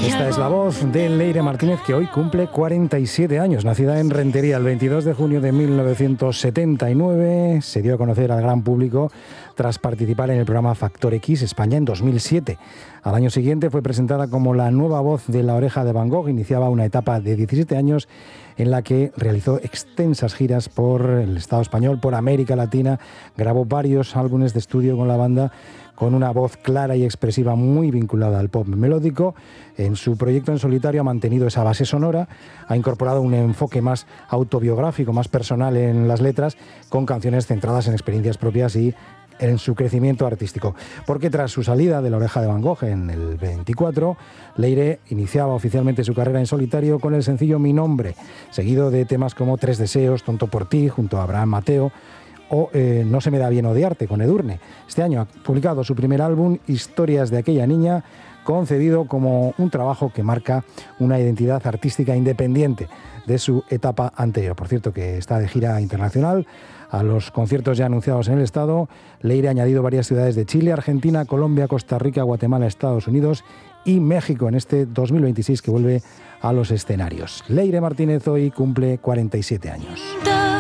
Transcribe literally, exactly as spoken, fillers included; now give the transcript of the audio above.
Esta es la voz de Leire Martínez, que hoy cumple cuarenta y siete años. Nacida en Rentería el veintidós de junio de mil novecientos setenta y nueve, se dio a conocer al gran público tras participar en el programa Factor X España en dos mil siete. Al año siguiente fue presentada como la nueva voz de La Oreja de Van Gogh. Iniciaba una etapa de diecisiete años en la que realizó extensas giras por el Estado español, por América Latina, grabó varios álbumes de estudio con la banda, con una voz clara y expresiva muy vinculada al pop melódico. En su proyecto en solitario ha mantenido esa base sonora, ha incorporado un enfoque más autobiográfico, más personal en las letras, con canciones centradas en experiencias propias y en su crecimiento artístico. Porque tras su salida de La Oreja de Van Gogh en el veinticuatro, Leire iniciaba oficialmente su carrera en solitario con el sencillo Mi Nombre, seguido de temas como Tres Deseos, Tonto por ti, junto a Abraham Mateo, o eh, No se me da bien odiarte, con Edurne. Este año ha publicado su primer álbum, Historias de aquella niña, concebido como un trabajo que marca una identidad artística independiente de su etapa anterior. Por cierto, que está de gira internacional. A los conciertos ya anunciados en el Estado, Leire ha añadido varias ciudades de Chile, Argentina, Colombia, Costa Rica, Guatemala, Estados Unidos y México en este dos mil veintiséis, que vuelve a los escenarios. Leire Martínez hoy cumple cuarenta y siete años.